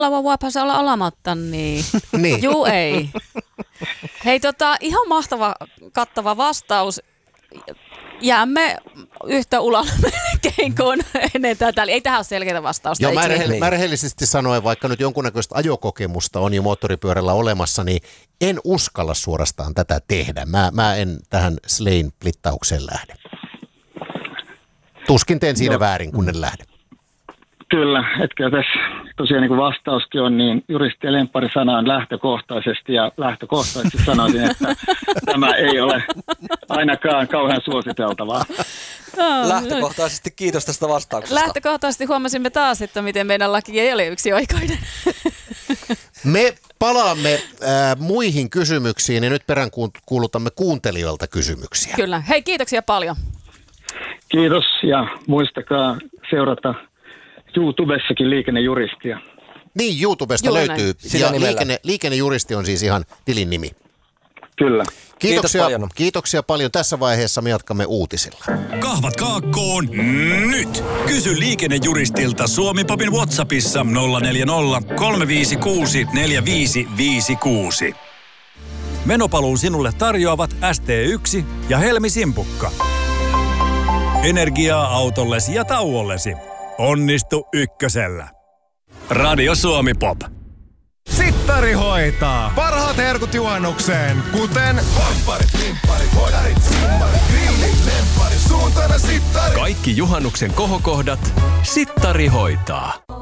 voipa se olla olematta, niin. Niin. Juu, ei. Hei, ihan mahtava, kattava vastaus. Jäämme yhtä ulalla melkein kuin ennen tätä. Ei tähän ole selkeää vastausta. Joo, mä rehellisesti sanoen, vaikka nyt jonkunnäköistä ajokokemusta on jo moottoripyörällä olemassa, niin en uskalla suorastaan tätä tehdä. Mä en tähän Slayn plittaukseen lähde. Tuskin teen siinä väärin, kun en lähde. Kyllä, että tässä tosiaan niin kuin vastauskin on, niin juristien lempparisana on lähtökohtaisesti, ja lähtökohtaisesti sanoisin, että tämä ei ole ainakaan kauhean suositeltavaa. Lähtökohtaisesti kiitos tästä vastauksesta. Lähtökohtaisesti huomasimme taas, että miten meidän laki ei ole yksioikoinen. Me palaamme muihin kysymyksiin ja nyt peräänkuulutamme kuuntelijoilta kysymyksiä. Kyllä. Hei, kiitoksia paljon. Kiitos ja muistakaa seurata YouTubessakin liikennejuristia. Niin, YouTubesta Juuri löytyy. Ja liikennejuristi on siis ihan tilin nimi. Kyllä. Kiitoksia paljon. Tässä vaiheessa me jatkamme uutisilla. Kahvat kaakkoon nyt. Kysy liikennejuristilta Suomi-popin WhatsAppissa 040 356 4556. Menopaluun sinulle tarjoavat ST1 ja Helmi Simpukka. Energiaa autollesi ja tauollesi. Onnistu ykkösellä. Radio Suomi Pop. Sittari hoitaa. Parhaat herkut juhannukseen, kuten vampparit, pimpparit, hodarit, simmarit, grillit, lempparit, suuntana sittari. Kaikki juhannuksen kohokohdat Sittari hoitaa.